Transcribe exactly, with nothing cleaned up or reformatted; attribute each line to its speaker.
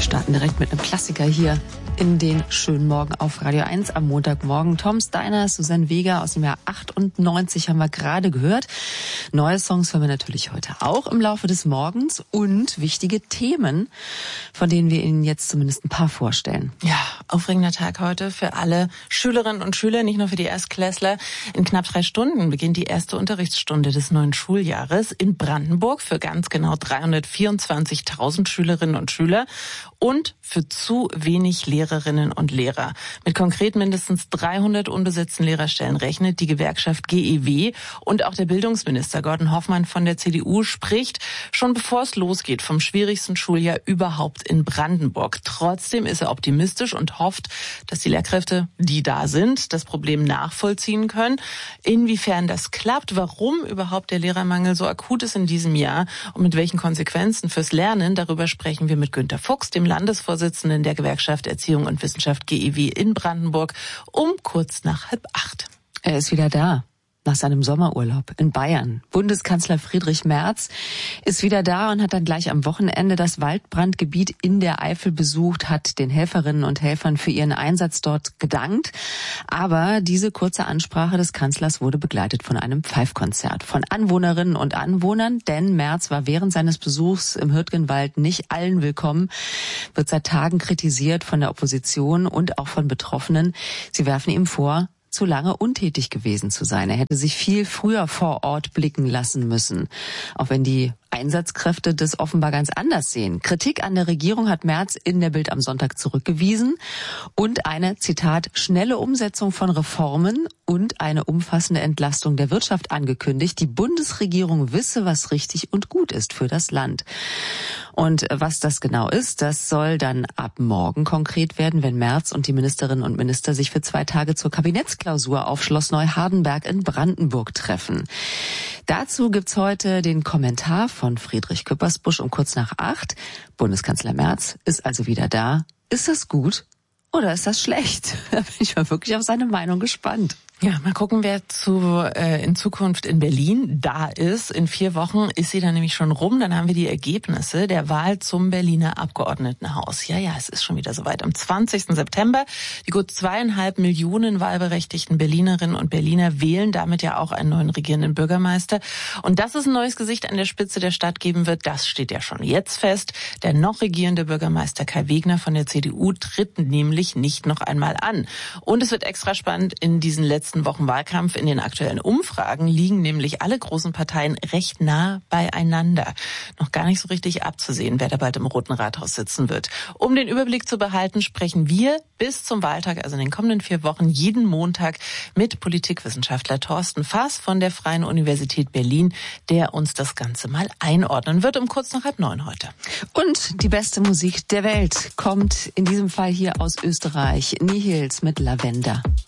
Speaker 1: starten direkt mit einem Klassiker hier in den schönen Morgen auf Radio eins am Montagmorgen. Tom Steiner, Susanne Vega aus dem Jahr achtundneunzig haben wir gerade gehört. Neue Songs hören wir natürlich heute auch im Laufe des Morgens und wichtige Themen, von denen wir Ihnen jetzt zumindest ein paar vorstellen.
Speaker 2: Ja, aufregender Tag heute für alle Schülerinnen und Schüler, nicht nur für die Erstklässler. In knapp drei Stunden beginnt die erste Unterrichtsstunde des neuen Schuljahres in Brandenburg für ganz genau dreihundertvierundzwanzigtausend Schülerinnen und Schüler und für zu wenig Lehrerinnen und Lehrer. Mit konkret mindestens dreihundert unbesetzten Lehrerstellen rechnet die Gewerkschaft G E W und auch der Bildungsminister Gordon Hoffmann von der C D U spricht, schon bevor es losgeht, vom schwierigsten Schuljahr überhaupt in Brandenburg. Trotzdem ist er optimistisch und hofft, dass die Lehrkräfte, die da sind, das Problem nachvollziehen können. Inwiefern das klappt, warum überhaupt der Lehrermangel so akut ist in diesem Jahr und mit welchen Konsequenzen fürs Lernen, darüber sprechen wir mit Günter Fuchs, dem Landesvorsitzenden der Gewerkschaft Erziehung und Wissenschaft G E W in Brandenburg, um kurz nach halb acht.
Speaker 1: Er ist wieder da. Nach seinem Sommerurlaub in Bayern. Bundeskanzler Friedrich Merz ist wieder da und hat dann gleich am Wochenende das Waldbrandgebiet in der Eifel besucht, hat den Helferinnen und Helfern für ihren Einsatz dort gedankt. Aber diese kurze Ansprache des Kanzlers wurde begleitet von einem Pfeifkonzert von Anwohnerinnen und Anwohnern, denn Merz war während seines Besuchs im Hürtgenwald nicht allen willkommen, wird seit Tagen kritisiert von der Opposition und auch von Betroffenen. Sie werfen ihm vor, zu lange untätig gewesen zu sein. Er hätte sich viel früher vor Ort blicken lassen müssen, auch wenn die Einsatzkräfte das offenbar ganz anders sehen. Kritik an der Regierung hat Merz in der Bild am Sonntag zurückgewiesen und eine, Zitat, schnelle Umsetzung von Reformen und eine umfassende Entlastung der Wirtschaft angekündigt. Die Bundesregierung wisse, was richtig und gut ist für das Land. Und was das genau ist, das soll dann ab morgen konkret werden, wenn Merz und die Ministerinnen und Minister sich für zwei Tage zur Kabinettsklausur auf Schloss Neuhardenberg in Brandenburg treffen. Dazu gibt's heute den Kommentar von Friedrich Küppersbusch um kurz nach acht. Bundeskanzler Merz ist also wieder da. Ist das gut oder ist das schlecht? Da bin ich mal wirklich auf seine Meinung gespannt.
Speaker 2: Ja, mal gucken, wer zu, äh, in Zukunft in Berlin da ist. In vier Wochen ist sie dann nämlich schon rum. Dann haben wir die Ergebnisse der Wahl zum Berliner Abgeordnetenhaus. Ja, ja, es ist schon wieder soweit. Am zwanzigsten September. Die gut zweieinhalb Millionen wahlberechtigten Berlinerinnen und Berliner wählen damit ja auch einen neuen regierenden Bürgermeister. Und dass es ein neues Gesicht an der Spitze der Stadt geben wird, das steht ja schon jetzt fest. Der noch regierende Bürgermeister Kai Wegner von der C D U tritt nämlich nicht noch einmal an. Und es wird extra spannend in diesen letzten Wochen Wahlkampf. In den aktuellen Umfragen liegen nämlich alle großen Parteien recht nah beieinander. Noch gar nicht so richtig abzusehen, wer da bald im Roten Rathaus sitzen wird. Um den Überblick zu behalten, sprechen wir bis zum Wahltag, also in den kommenden vier Wochen, jeden Montag mit Politikwissenschaftler Thorsten Faas von der Freien Universität Berlin, der uns das Ganze mal einordnen wird, um kurz nach halb neun heute.
Speaker 1: Und die beste Musik der Welt kommt in diesem Fall hier aus Österreich. Nihils mit Lavender.